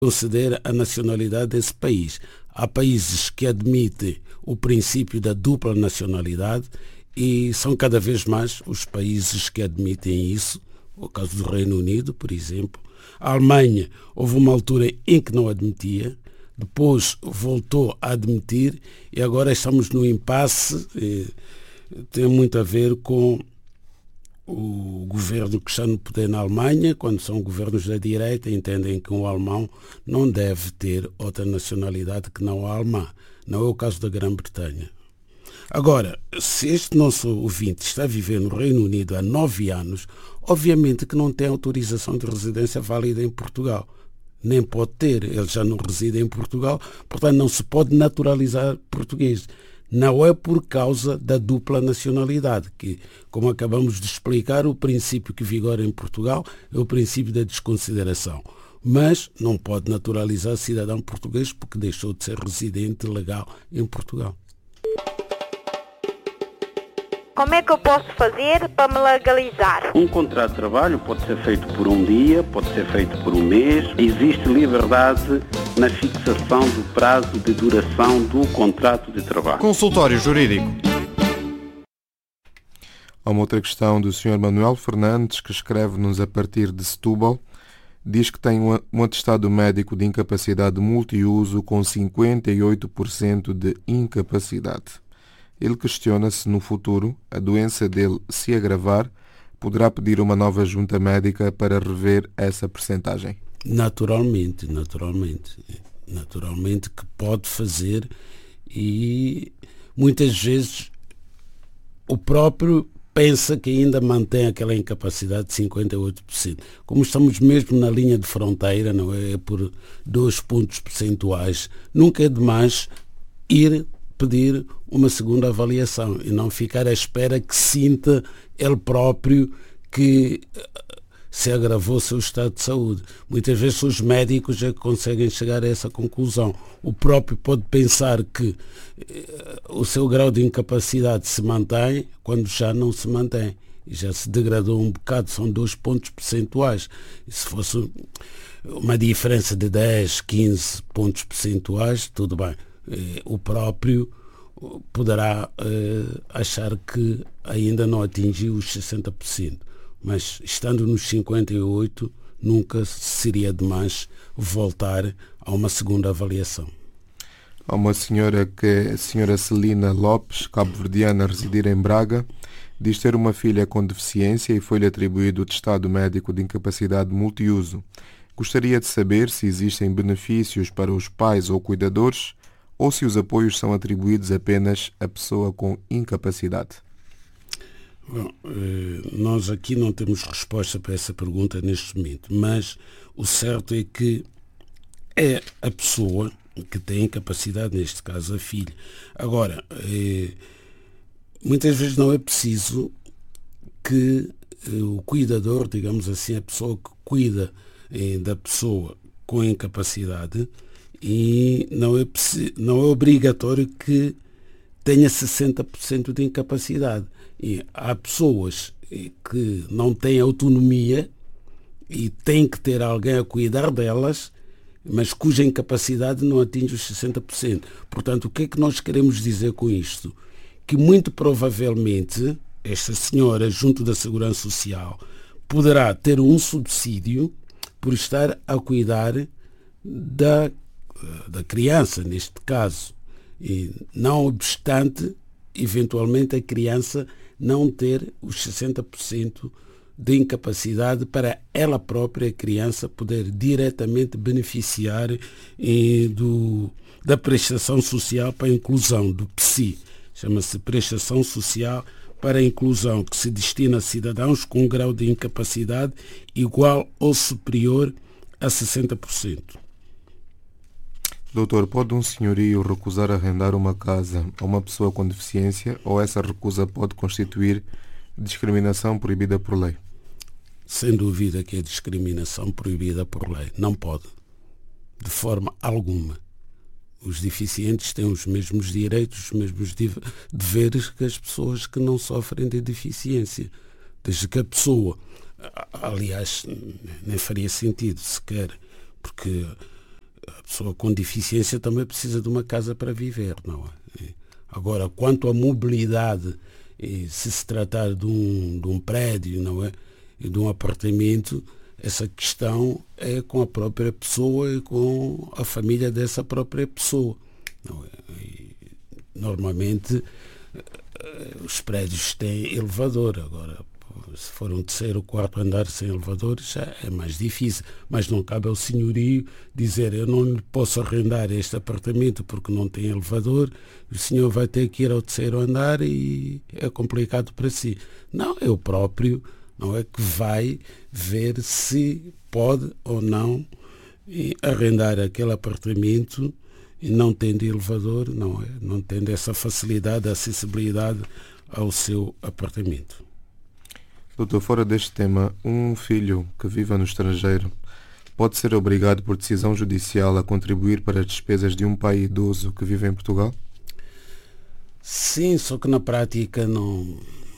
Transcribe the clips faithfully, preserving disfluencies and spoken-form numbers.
conceder a nacionalidade desse país. Há países que admitem o princípio da dupla nacionalidade e são cada vez mais os países que admitem isso. O caso do Reino Unido, por exemplo. A Alemanha, houve uma altura em que não admitia, depois voltou a admitir e agora estamos no impasse. Tem muito a ver com o governo que está no poder na Alemanha. Quando são governos da direita, entendem que um alemão não deve ter outra nacionalidade que não a alemã. Não é o caso da Grã-Bretanha. Agora, se este nosso ouvinte está a viver no Reino Unido há nove anos, obviamente que não tem autorização de residência válida em Portugal. Nem pode ter, ele já não reside em Portugal, portanto não se pode naturalizar português. Não é por causa da dupla nacionalidade, que, como acabamos de explicar, o princípio que vigora em Portugal é o princípio da desconsideração. Mas não pode naturalizar cidadão português porque deixou de ser residente legal em Portugal. Como é que eu posso fazer para me legalizar? Um contrato de trabalho pode ser feito por um dia, pode ser feito por um mês. Existe liberdade na fixação do prazo de duração do contrato de trabalho. Consultório Jurídico. Há uma outra questão do senhor Manuel Fernandes, que escreve-nos a partir de Setúbal. Diz que tem um atestado médico de incapacidade multiuso com cinquenta e oito por cento de incapacidade. Ele questiona se no futuro a doença dele se agravar, poderá pedir uma nova junta médica para rever essa percentagem. Naturalmente, naturalmente. Naturalmente que pode fazer e muitas vezes o próprio pensa que ainda mantém aquela incapacidade de cinquenta e oito por cento. Como estamos mesmo na linha de fronteira, não é? É por dois pontos percentuais, nunca é demais ir pedir uma segunda avaliação e não ficar à espera que sinta ele próprio que se agravou o seu estado de saúde. Muitas vezes os médicos é que conseguem chegar a essa conclusão. O próprio pode pensar que o seu grau de incapacidade se mantém quando já não se mantém. E já se degradou um bocado, são dois pontos percentuais. E se fosse uma diferença de dez, quinze pontos percentuais, tudo bem. O próprio poderá uh, achar que ainda não atingiu os sessenta por cento, mas estando nos cinquenta e oito por cento, nunca seria demais voltar a uma segunda avaliação. Há uma senhora que é a senhora Celina Lopes, cabo-verdiana, a residir em Braga, diz ter uma filha com deficiência e foi-lhe atribuído o atestado médico de incapacidade multiuso. Gostaria de saber se existem benefícios para os pais ou cuidadores ou se os apoios são atribuídos apenas à pessoa com incapacidade. Bom, nós aqui não temos resposta para essa pergunta neste momento, mas o certo é que é a pessoa que tem incapacidade, neste caso a filha. Agora, muitas vezes não é preciso que o cuidador, digamos assim, a pessoa que cuida da pessoa com incapacidade, e não é, não é obrigatório que tenha sessenta por cento de incapacidade. E há pessoas que não têm autonomia e têm que ter alguém a cuidar delas, mas cuja incapacidade não atinge os sessenta por cento. Portanto, o que é que nós queremos dizer com isto? Que muito provavelmente esta senhora, junto da Segurança Social, poderá ter um subsídio por estar a cuidar da da criança, neste caso, e não obstante, eventualmente, a criança não ter os sessenta por cento de incapacidade para ela própria, a criança, poder diretamente beneficiar eh, do, da prestação social para a inclusão, do P S I. Chama-se Prestação Social para a Inclusão, que se destina a cidadãos com um grau de incapacidade igual ou superior a sessenta por cento. Doutor, pode um senhorio recusar arrendar uma casa a uma pessoa com deficiência ou essa recusa pode constituir discriminação proibida por lei? Sem dúvida que é discriminação proibida por lei. Não pode. De forma alguma. Os deficientes têm os mesmos direitos, os mesmos deveres que as pessoas que não sofrem de deficiência. Desde que a pessoa, aliás, nem faria sentido sequer, porque pessoa com deficiência também precisa de uma casa para viver, não é? Agora, quanto à mobilidade, se se tratar de um, de um prédio, não é? E de um apartamento, essa questão é com a própria pessoa e com a família dessa própria pessoa, não é? E, normalmente, os prédios têm elevador. Agora, se for um terceiro ou quarto andar sem elevador, já é mais difícil. Mas não cabe ao senhorio dizer: eu não lhe posso arrendar este apartamento porque não tem elevador, o senhor vai ter que ir ao terceiro andar e é complicado para si. Não, é o próprio, não é, que vai ver se pode ou não arrendar aquele apartamento, e não tendo elevador, não é? Não tendo essa facilidade, acessibilidade ao seu apartamento. Doutor, fora deste tema, um filho que viva no estrangeiro pode ser obrigado por decisão judicial a contribuir para as despesas de um pai idoso que vive em Portugal? Sim, só que na prática não,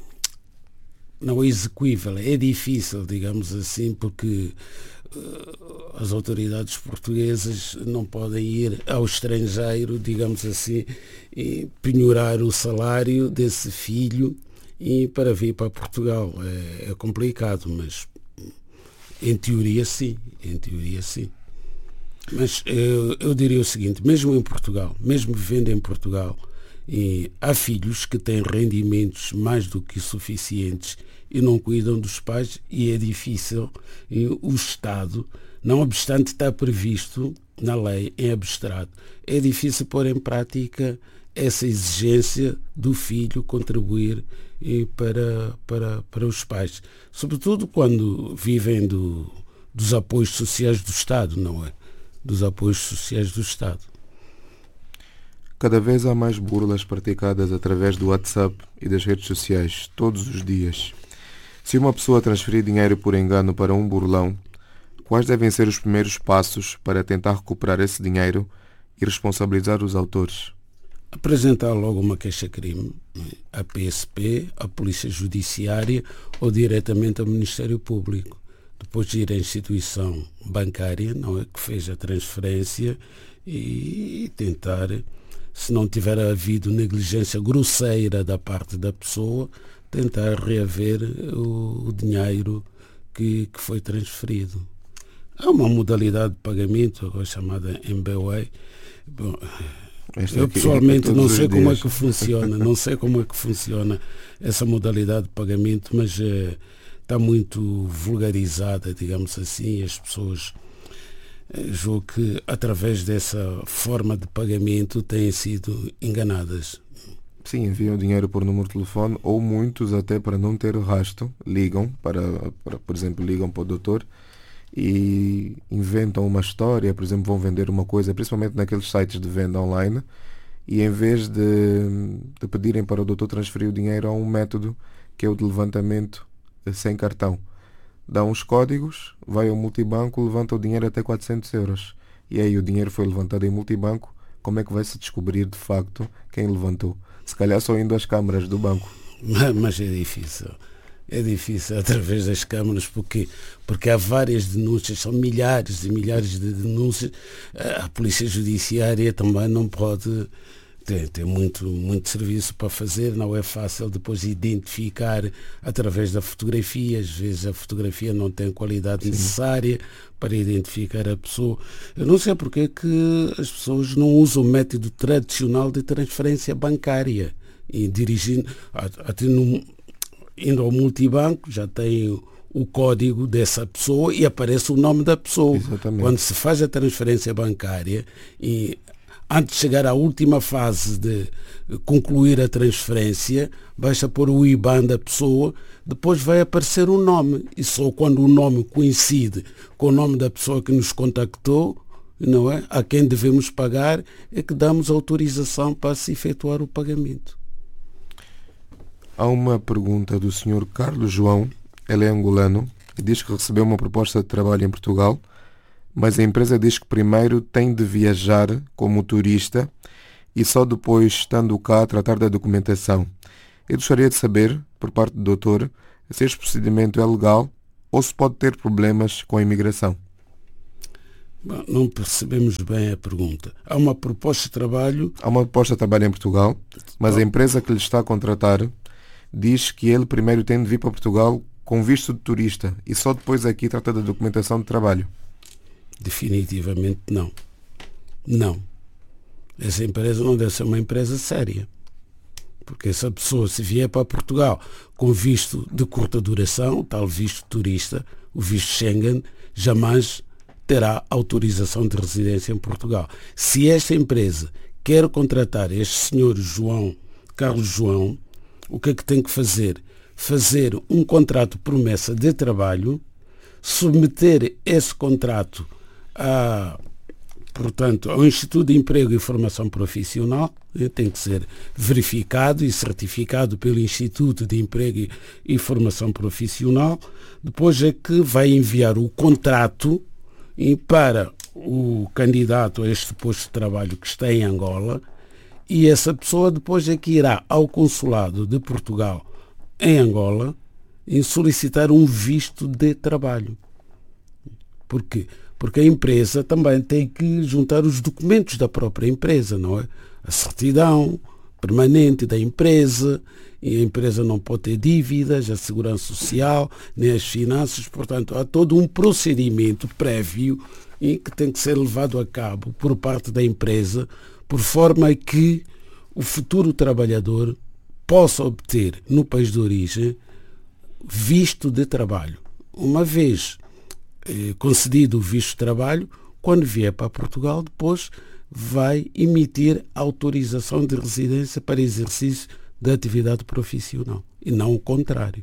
não é execuível. É difícil, digamos assim, porque uh, as autoridades portuguesas não podem ir ao estrangeiro, digamos assim, e penhorar o salário desse filho e para vir para Portugal. É, é complicado, mas em teoria sim, em teoria sim. Mas eu, eu diria o seguinte: mesmo em Portugal, mesmo vivendo em Portugal, e há filhos que têm rendimentos mais do que suficientes e não cuidam dos pais, e é difícil. E o Estado, não obstante estar previsto na lei em abstrato, é difícil pôr em prática essa exigência do filho contribuir e para, para, para os pais, sobretudo quando vivem do, dos apoios sociais do Estado, não é? Dos apoios sociais do Estado. Cada vez há mais burlas praticadas através do WhatsApp e das redes sociais, todos os dias. Se uma pessoa transferir dinheiro por engano para um burlão, quais devem ser os primeiros passos para tentar recuperar esse dinheiro e responsabilizar os autores? Apresentar logo uma queixa-crime à P S P, à Polícia Judiciária ou diretamente ao Ministério Público. Depois de ir à instituição bancária, não é, que fez a transferência, e tentar, se não tiver havido negligência grosseira da parte da pessoa, tentar reaver o, o dinheiro que, que foi transferido. Há uma modalidade de pagamento agora chamada M B W A. Bom, eu pessoalmente não sei como é que funciona, não sei como é que funciona essa modalidade de pagamento, mas eh, está muito vulgarizada, digamos assim, e as pessoas eh, julgo que através dessa forma de pagamento têm sido enganadas. Sim, enviam dinheiro por número de telefone, ou muitos até, para não ter rastro, ligam para, para por exemplo, ligam para o doutor e inventam uma história. Por exemplo, vão vender uma coisa, principalmente naqueles sites de venda online, e em vez de, de pedirem para o doutor transferir o dinheiro, há um método que é o de levantamento sem cartão. Dá uns códigos, vai ao multibanco, levanta o dinheiro até quatrocentos euros. E aí o dinheiro foi levantado em multibanco. Como é que vai se descobrir de facto quem levantou? Se calhar só indo às câmaras do banco. Mas é difícil. É difícil através das câmaras, porque, porque há várias denúncias, são milhares e milhares de denúncias. A Polícia Judiciária também não pode ter, ter muito, muito serviço para fazer, não é fácil depois identificar através da fotografia. Às vezes a fotografia não tem a qualidade Sim. necessária para identificar a pessoa. Eu não sei porque é que as pessoas não usam o método tradicional de transferência bancária e dirigindo até no indo ao multibanco, já tem o, o código dessa pessoa e aparece o nome da pessoa. Exatamente. Quando se faz a transferência bancária, e antes de chegar à última fase de concluir a transferência, basta pôr o I B A N da pessoa, depois vai aparecer o nome. E só quando o nome coincide com o nome da pessoa que nos contactou, não é, a quem devemos pagar, é que damos autorização para se efetuar o pagamento. Há uma pergunta do senhor Carlos João, ele é angolano, e diz que recebeu uma proposta de trabalho em Portugal, mas a empresa diz que primeiro tem de viajar como turista e só depois, estando cá, tratar da documentação. Eu gostaria de saber, por parte do doutor, se este procedimento é legal ou se pode ter problemas com a imigração. Bom, não percebemos bem a pergunta. Há uma proposta de trabalho... Há uma proposta de trabalho em Portugal, mas a empresa que lhe está a contratar diz que ele primeiro tem de vir para Portugal com visto de turista e só depois aqui trata da documentação de trabalho. Definitivamente não. Não. Essa empresa não deve ser uma empresa séria. Porque essa pessoa, se vier para Portugal com visto de curta duração, tal visto turista, o visto Schengen, jamais terá autorização de residência em Portugal. Se esta empresa quer contratar este senhor João, Carlos João, o que é que tem que fazer? Fazer um contrato promessa de trabalho, submeter esse contrato a, portanto, ao Instituto de Emprego e Formação Profissional, tem que ser verificado e certificado pelo Instituto de Emprego e Formação Profissional, depois é que vai enviar o contrato para o candidato a este posto de trabalho que está em Angola, e essa pessoa depois é que irá ao Consulado de Portugal em Angola e solicitar um visto de trabalho. Por quê? Porque a empresa também tem que juntar os documentos da própria empresa, não é? A certidão permanente da empresa, e a empresa não pode ter dívidas, a segurança social, nem as finanças, portanto, há todo um procedimento prévio em que tem que ser levado a cabo por parte da empresa, por forma que o futuro trabalhador possa obter no país de origem visto de trabalho. Uma vez eh, concedido o visto de trabalho, quando vier para Portugal, depois vai emitir autorização de residência para exercício da atividade profissional, e não o contrário.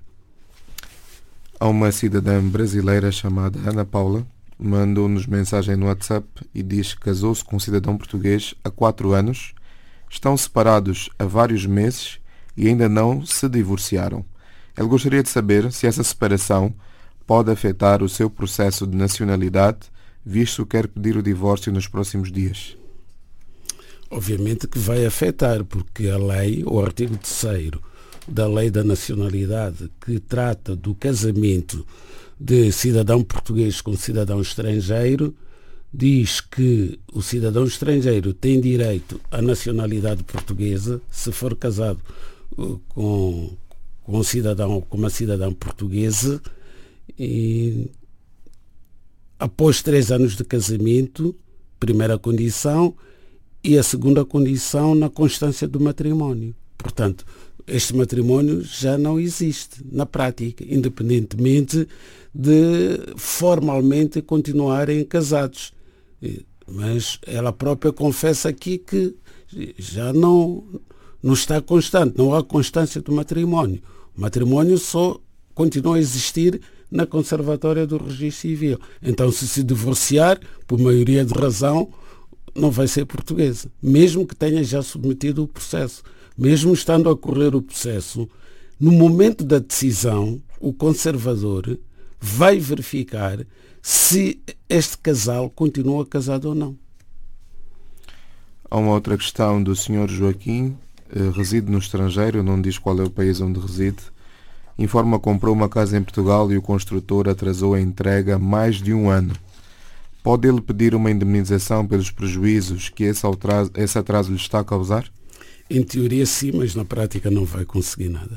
Há uma cidadã brasileira chamada Ana Paula, mandou-nos mensagem no WhatsApp e diz que casou-se com um cidadão português há quatro anos, estão separados há vários meses e ainda não se divorciaram. Ele gostaria de saber se essa separação pode afetar o seu processo de nacionalidade, visto que quer pedir o divórcio nos próximos dias. Obviamente que vai afetar, porque a lei, o artigo terceiro da Lei da Nacionalidade, que trata do casamento de cidadão português com cidadão estrangeiro, diz que o cidadão estrangeiro tem direito à nacionalidade portuguesa se for casado com, com, um cidadão, com uma cidadã portuguesa, e após três anos de casamento, primeira condição, e a segunda condição na constância do matrimónio. Portanto, este matrimónio já não existe na prática, independentemente de formalmente continuarem casados. Mas ela própria confessa aqui que já não, não está constante, não há constância do matrimónio. O matrimónio só continua a existir na conservatória do Registro Civil. Então, se se divorciar, por maioria de razão, não vai ser portuguesa, mesmo que tenha já submetido o processo. Mesmo estando a correr o processo, no momento da decisão, o conservador vai verificar se este casal continua casado ou não. Há uma outra questão do senhor Joaquim, reside no estrangeiro, não diz qual é o país onde reside, informa que comprou uma casa em Portugal e o construtor atrasou a entrega mais de um ano. Pode ele pedir uma indemnização pelos prejuízos que esse atraso, esse atraso lhe está a causar? Em teoria sim, mas na prática não vai conseguir nada.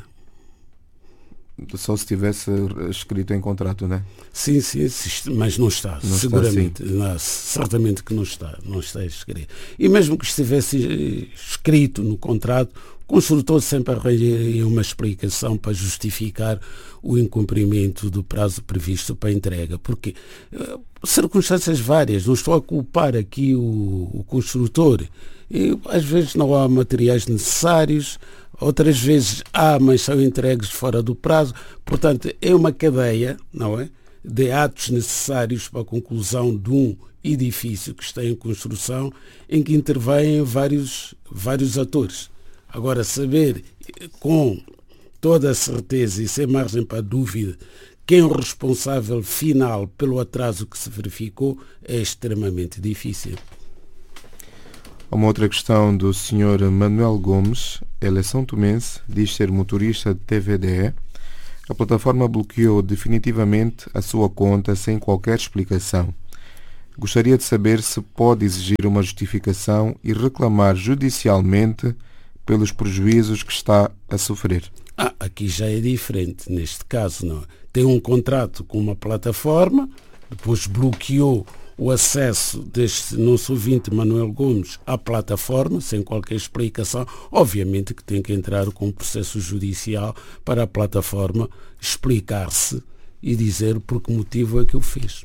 Só se tivesse escrito em contrato, não é? Sim, sim, mas não está, não seguramente. Está, não, certamente que não está, não está escrito. E mesmo que estivesse escrito no contrato, o construtor sempre arranjaria uma explicação para justificar o incumprimento do prazo previsto para a entrega. Porque circunstâncias várias, não estou a culpar aqui o, o construtor. E, às vezes não há materiais necessários, outras vezes há, mas são entregues fora do prazo. Portanto, é uma cadeia, não é, de atos necessários para a conclusão de um edifício que está em construção, em que intervêm vários, vários atores. Agora, saber com toda a certeza e sem margem para dúvida quem é o responsável final pelo atraso que se verificou é extremamente difícil. Uma outra questão do senhor Manuel Gomes, ele é são tomense, diz ser motorista de T V D E. A plataforma bloqueou definitivamente a sua conta sem qualquer explicação. Gostaria de saber se pode exigir uma justificação e reclamar judicialmente pelos prejuízos que está a sofrer. Ah, aqui já é diferente. Neste caso, não. Tem um contrato com uma plataforma, depois bloqueou o acesso deste nosso ouvinte Manuel Gomes à plataforma, sem qualquer explicação. Obviamente que tem que entrar com um processo judicial para a plataforma explicar-se e dizer por que motivo é que o fez.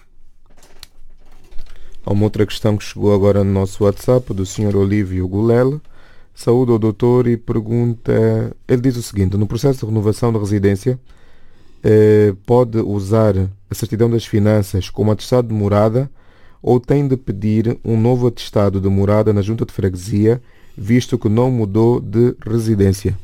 Há uma outra questão que chegou agora no nosso WhatsApp, do senhor Olívio Gulela. Saúde ao doutor e pergunta... Ele diz o seguinte: no processo de renovação da residência, eh, pode usar a certidão das finanças como atestado de morada ou tem de pedir um novo atestado de morada na junta de freguesia, visto que não mudou de residência?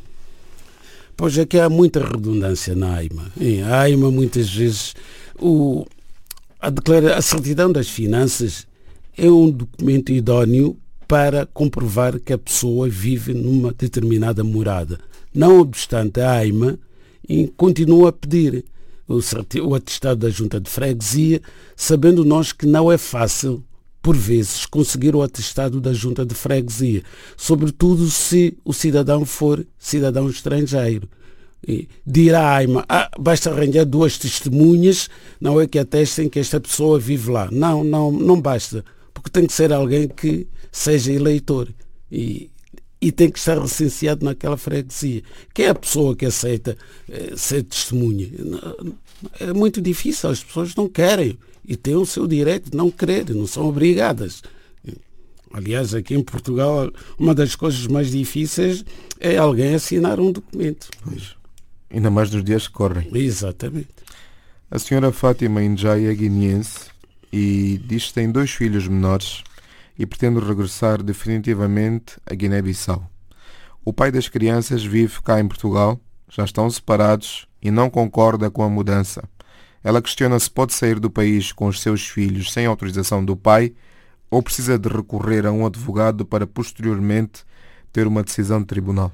Pois é que há muita redundância na AIMA. A AIMA, muitas vezes, o, a, declara, a certidão das finanças é um documento idóneo para comprovar que a pessoa vive numa determinada morada. Não obstante, a AIMA continua a pedir o, o atestado da junta de freguesia, sabendo nós que não é fácil, por vezes, conseguir o atestado da junta de freguesia, sobretudo se o cidadão for cidadão estrangeiro. E dirá a AIMA, ah, basta arranjar duas testemunhas, não é que atestem que esta pessoa vive lá. Não, não, não basta, porque tem que ser alguém que seja eleitor e, e tem que estar recenseado naquela freguesia. Quem é a pessoa que aceita eh, ser testemunha? É muito difícil, as pessoas não querem e têm o seu direito de não querer, não são obrigadas. Aliás, aqui em Portugal, uma das coisas mais difíceis é alguém assinar um documento. Pois. Ainda mais nos dias que correm. Exatamente. A senhora Fátima Injai é guineense e diz que tem dois filhos menores e pretende regressar definitivamente a Guiné-Bissau. O pai das crianças vive cá em Portugal, já estão separados e não concorda com a mudança. Ela questiona se pode sair do país com os seus filhos sem autorização do pai ou precisa de recorrer a um advogado para posteriormente ter uma decisão de tribunal.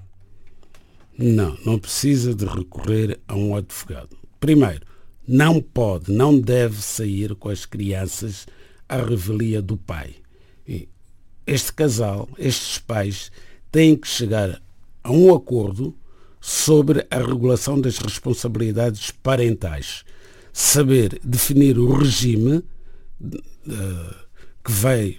Não, não precisa de recorrer a um advogado. Primeiro, não pode, não deve sair com as crianças à revelia do pai. Este casal, estes pais, têm que chegar a um acordo sobre a regulação das responsabilidades parentais. Saber definir o regime uh, que vai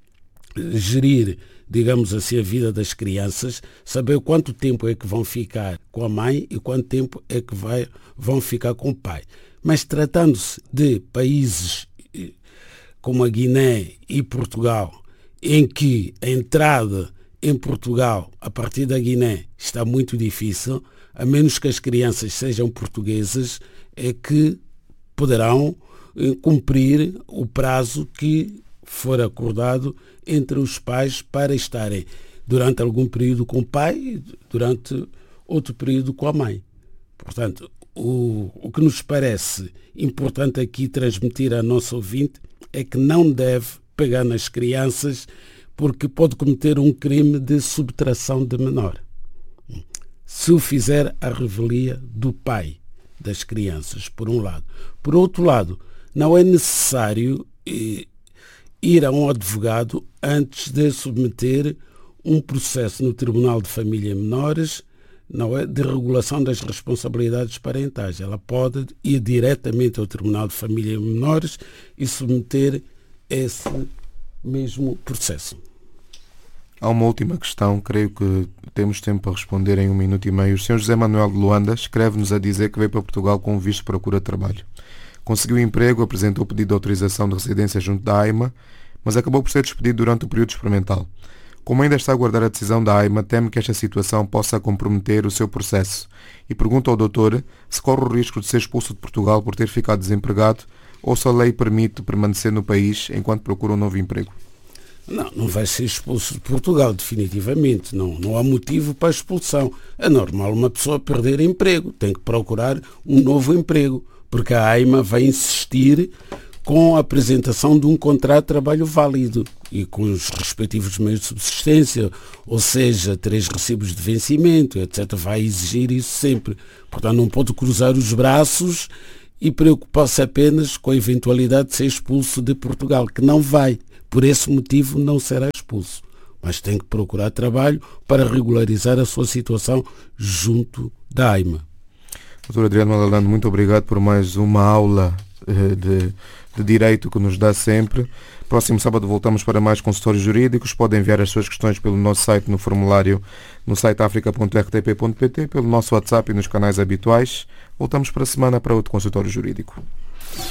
gerir, digamos assim, a vida das crianças, saber quanto tempo é que vão ficar com a mãe e quanto tempo é que vai, vão ficar com o pai. Mas tratando-se de países como a Guiné e Portugal, em que a entrada em Portugal a partir da Guiné está muito difícil, a menos que as crianças sejam portuguesas, é que poderão cumprir o prazo que for acordado entre os pais para estarem durante algum período com o pai e durante outro período com a mãe. Portanto, o, o que nos parece importante aqui transmitir à nossa ouvinte é que não deve pegar nas crianças porque pode cometer um crime de subtração de menor. Se o fizer à revelia do pai das crianças, por um lado. Por outro lado, não é necessário eh, ir a um advogado antes de submeter um processo no Tribunal de Família e Menores, não é, de regulação das responsabilidades parentais. Ela pode ir diretamente ao Tribunal de Família e Menores e submeter esse mesmo processo. Há uma última questão, creio que temos tempo para responder em um minuto e meio. O senhor José Manuel de Luanda escreve-nos a dizer que veio para Portugal com um visto de procura de trabalho. Conseguiu emprego, apresentou o pedido de autorização de residência junto da AIMA, mas acabou por ser despedido durante o período experimental. Como ainda está a aguardar a decisão da AIMA, teme que esta situação possa comprometer o seu processo e pergunta ao doutor se corre o risco de ser expulso de Portugal por ter ficado desempregado ou se a lei permite permanecer no país enquanto procura um novo emprego. Não, não vai ser expulso de Portugal, definitivamente. Não, não há motivo para a expulsão. É normal uma pessoa perder emprego, tem que procurar um novo emprego, porque a AIMA vai insistir com a apresentação de um contrato de trabalho válido e com os respectivos meios de subsistência, ou seja, três recibos de vencimento, etcétera. Vai exigir isso sempre. Portanto, não pode cruzar os braços e preocupar-se apenas com a eventualidade de ser expulso de Portugal, que não vai. Por esse motivo não será expulso, mas tem que procurar trabalho para regularizar a sua situação junto da AIMA. doutor Adriano Malalande, muito obrigado por mais uma aula de, de direito que nos dá sempre. Próximo sábado voltamos para mais consultórios jurídicos. Podem enviar as suas questões pelo nosso site, no formulário no site africa ponto r t p ponto p t, pelo nosso WhatsApp e nos canais habituais. Voltamos para a semana para outro consultório jurídico.